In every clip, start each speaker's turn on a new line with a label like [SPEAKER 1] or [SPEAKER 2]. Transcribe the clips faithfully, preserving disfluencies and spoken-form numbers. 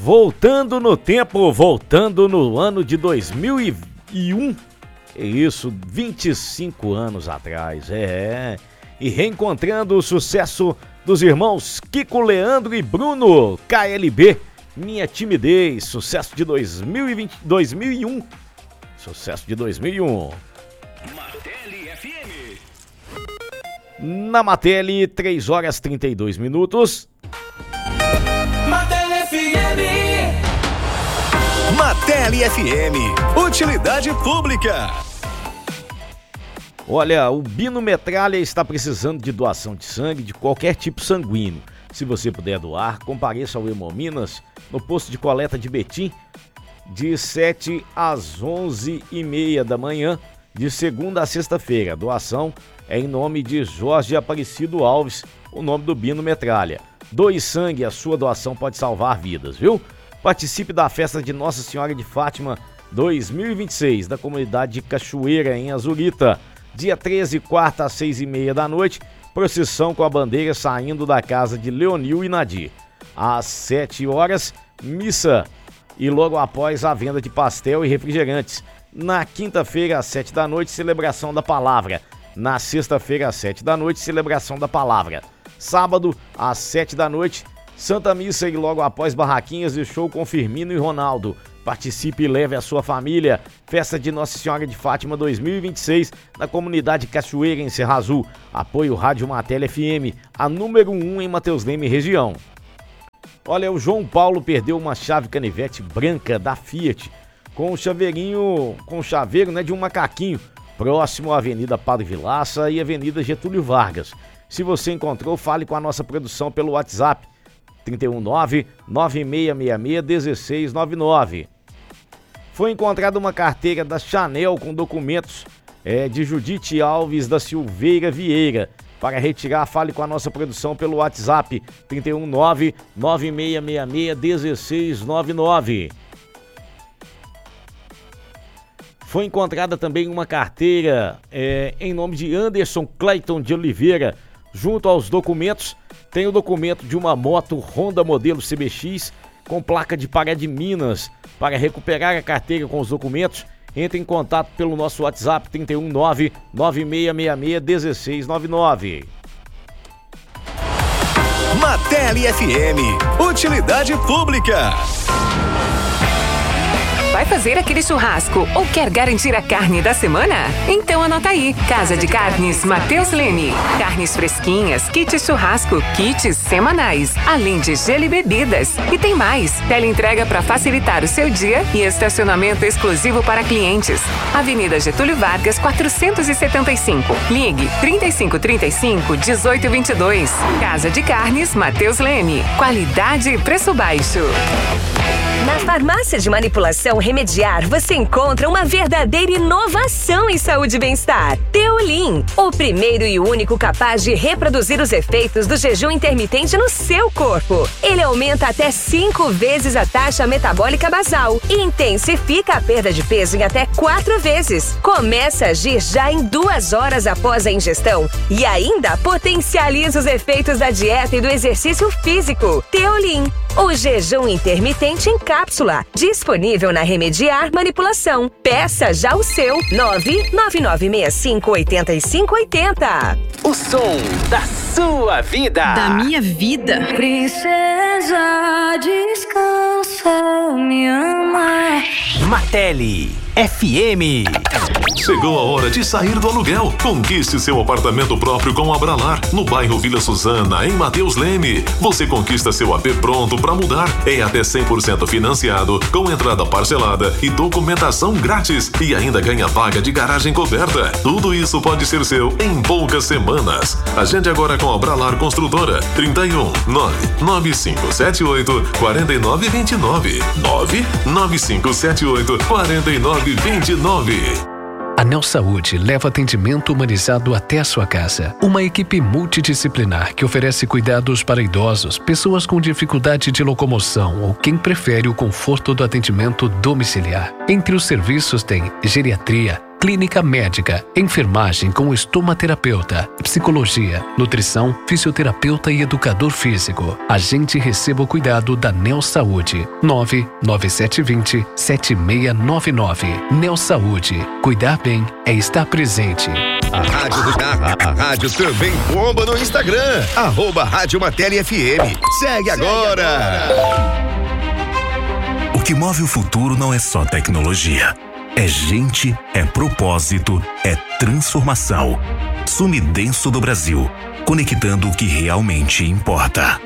[SPEAKER 1] Voltando no tempo, voltando no ano de dois mil e um, é isso, vinte e cinco anos atrás, é, e reencontrando o sucesso dos irmãos Kiko, Leandro e Bruno, K L B, Minha Timidez, sucesso de dois mil e vinte, dois mil e um, sucesso de dois mil e um.
[SPEAKER 2] Martelli F M.
[SPEAKER 1] Na Martelli, três horas e trinta e dois minutos.
[SPEAKER 2] Martelli F M.
[SPEAKER 3] Martelli F M, utilidade pública.
[SPEAKER 1] Olha, o Bino Metralha está precisando de doação de sangue de qualquer tipo sanguíneo. Se você puder doar, compareça ao Hemominas no posto de coleta de Betim de sete às onze e meia da manhã, de segunda a sexta-feira. A doação é em nome de Jorge Aparecido Alves, o nome do Bino Metralha. Doe sangue, a sua doação pode salvar vidas, viu? Participe da festa de Nossa Senhora de Fátima dois mil e vinte e seis, da comunidade de Cachoeira, em Azurita. Dia treze, quarta às seis e meia da noite, procissão com a bandeira saindo da casa de Leonil e Nadir. Às sete horas, missa e logo após a venda de pastel e refrigerantes. Na quinta-feira, às sete da noite, celebração da palavra. Na sexta-feira, às sete da noite, celebração da palavra. Sábado, às sete da noite, Santa Missa e logo após barraquinhas e show com Firmino e Ronaldo. Participe e leve a sua família. Festa de Nossa Senhora de Fátima dois mil e vinte e seis, na comunidade Cachoeira, em Serra Azul. Apoio Rádio Martelli F M, a número um em Mateus Leme região. Olha, o João Paulo perdeu uma chave canivete branca da Fiat com o chaveirinho, com o chaveiro, né, de um macaquinho, próximo à Avenida Padre Vilaça e Avenida Getúlio Vargas. Se você encontrou, fale com a nossa produção pelo WhatsApp trinta e um nove, nove seis seis seis, um seis nove nove. Foi encontrada uma carteira da Chanel com documentos é, de Judite Alves da Silveira Vieira. Para retirar, fale com a nossa produção pelo WhatsApp trinta e um nove, nove seis seis seis, um seis nove nove. Foi encontrada também uma carteira é, em nome de Anderson Clayton de Oliveira. Junto aos documentos, tem o documento de uma moto Honda modelo C B X com placa de Pará de Minas. Para recuperar a carteira com os documentos, entre em contato pelo nosso WhatsApp trinta e um nove, nove seis seis seis, um seis nove nove.
[SPEAKER 3] Martelli F M, utilidade pública.
[SPEAKER 4] Vai fazer aquele churrasco ou quer garantir a carne da semana? Então anota aí, Casa de Carnes Mateus Leme. Carnes fresquinhas, kits churrasco, kits semanais, além de gelo e bebidas. E tem mais, teleentrega para facilitar o seu dia e estacionamento exclusivo para clientes. Avenida Getúlio Vargas, quatrocentos e setenta e cinco. Ligue trinta e cinco, trinta e cinco, dezoito, vinte e dois. Casa de Carnes Mateus Leme. Qualidade e preço baixo.
[SPEAKER 5] Na farmácia de manipulação Remediar, você encontra uma verdadeira inovação em saúde e bem-estar. Teolin, o primeiro e único capaz de reproduzir os efeitos do jejum intermitente no seu corpo. Ele aumenta até cinco vezes a taxa metabólica basal e intensifica a perda de peso em até quatro vezes. Começa a agir já em duas horas após a ingestão e ainda potencializa os efeitos da dieta e do exercício físico. Teolin, o jejum intermitente em cápsula, disponível na Remediar Manipulação. Peça já o seu nove nove nove seis cinco oito cinco oito zero.
[SPEAKER 2] O som da sua vida.
[SPEAKER 6] Da minha vida.
[SPEAKER 7] Princesa, descansa, me ama.
[SPEAKER 2] Martelli F M.
[SPEAKER 8] Chegou a hora de sair do aluguel. Conquiste seu apartamento próprio com a Abralar, no bairro Vila Suzana, em Mateus Leme. Você conquista seu A P pronto para mudar. É até cem por cento financiado, com entrada parcelada e documentação grátis. E ainda ganha vaga de garagem coberta. Tudo isso pode ser seu em poucas semanas. Agende agora com a Abralar Construtora. trinta e um, nove nove cinco sete oito, quatro nove dois nove. nove nove cinco sete oito, quatro nove dois nove.
[SPEAKER 9] Anel Saúde leva atendimento humanizado até a sua casa. Uma equipe multidisciplinar que oferece cuidados para idosos, pessoas com dificuldade de locomoção ou quem prefere o conforto do atendimento domiciliar. Entre os serviços tem geriatria, clínica médica, enfermagem com estomaterapeuta, psicologia, nutrição, fisioterapeuta e educador físico. Agende e receba o cuidado da Neo Saúde. nove nove sete dois zero sete seis nove nove. Neo Saúde. Cuidar bem é estar presente.
[SPEAKER 3] A rádio do carro, a rádio também bomba no Instagram. Arroba Rádio Martelli F M. Segue agora.
[SPEAKER 6] O que move o futuro não é só tecnologia. É gente, é propósito, é transformação. Sumidenso do Brasil, conectando o que realmente importa.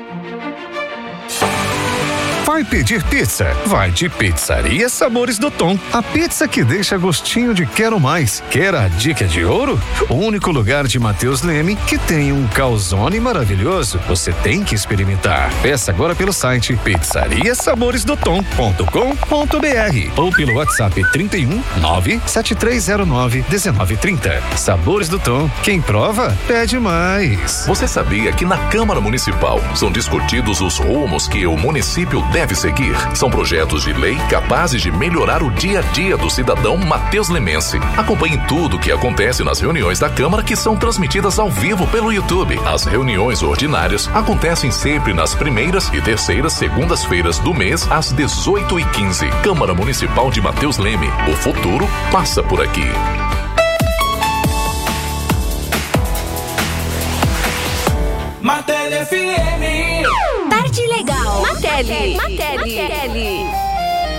[SPEAKER 10] Vai pedir pizza? Vai de Pizzaria Sabores do Tom. A pizza que deixa gostinho de quero mais. Quer a dica de ouro? O único lugar de Matheus Leme que tem um calzone maravilhoso. Você tem que experimentar. Peça agora pelo site pizzaria sabores do tom ponto com ponto b r ou pelo WhatsApp trinta e um, nove sete três zero nove, dezenove trinta. Sabores do Tom. Quem prova, pede mais.
[SPEAKER 8] Você sabia que na Câmara Municipal são discutidos os rumos que o município deve deve seguir. São projetos de lei capazes de melhorar o dia a dia do cidadão Matheus Lemense. Acompanhe tudo o que acontece nas reuniões da Câmara, que são transmitidas ao vivo pelo YouTube. As reuniões ordinárias acontecem sempre nas primeiras e terceiras segundas-feiras do mês, às dezoito e quinze. Câmara Municipal de Matheus Leme. O futuro passa por aqui.
[SPEAKER 2] Martelli F M.
[SPEAKER 5] Tarde legal. Martelli. Martelli. Martelli.